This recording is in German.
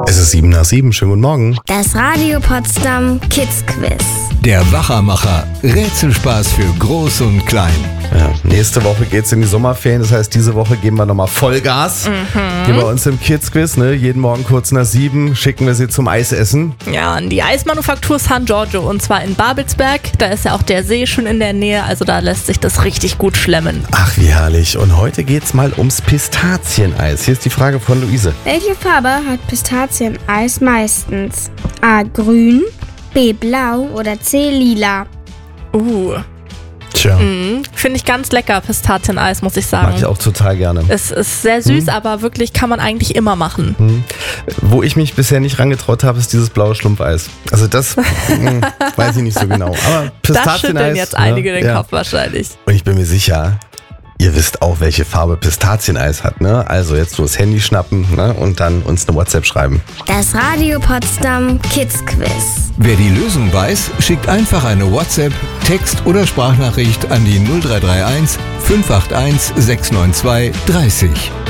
Es ist 7:07, schönen guten Morgen. Das Radio Potsdam Kids Quiz. Der Wachermacher. Rätselspaß für Groß und Klein. Ja, nächste Woche geht's in die Sommerferien, das heißt, diese Woche geben wir nochmal Vollgas. Hier bei uns im Kids Quiz, ne? Jeden Morgen kurz nach 7 schicken wir sie zum Eisessen. Ja, an die Eismanufaktur San Giorgio und zwar in Babelsberg. Da ist ja auch der See schon in der Nähe, also da lässt sich das richtig gut schlemmen. Ach, wie herrlich. Und heute geht's mal ums Pistazieneis. Hier ist die Frage von Luise. Welche Farbe hat Pistazieneis meistens? A. Grün, B. Blau oder C. Lila? Tja, Finde ich ganz lecker, Pistazieneis, muss ich sagen. mag ich auch total gerne. Es ist sehr süß, aber wirklich kann man eigentlich immer machen. Wo ich mich bisher nicht rangetraut habe, ist dieses blaue Schlumpfeis. Also das weiß ich nicht so genau. Aber Da Pistazieneis. schütteln jetzt einige den ja. Kopf wahrscheinlich. Und ich bin mir sicher, ihr wisst auch, welche Farbe Pistazieneis hat, ne? Also jetzt nur das Handy schnappen, ne? Und dann uns eine WhatsApp schreiben. Das Radio Potsdam Kids Quiz. Wer die Lösung weiß, schickt einfach eine WhatsApp, Text- oder Sprachnachricht an die 0331 581 692 30.